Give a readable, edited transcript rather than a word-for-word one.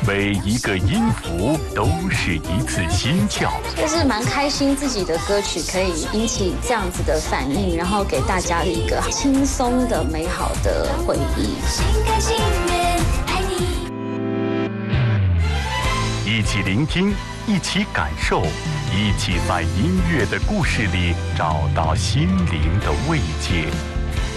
每一个音符都是一次心跳。 就是蛮开心自己的歌曲可以引起这样子的反应，然后给大家一个轻松的美好的回忆。 一起聆听，一起感受，一起在音乐的故事里找到心灵的慰藉。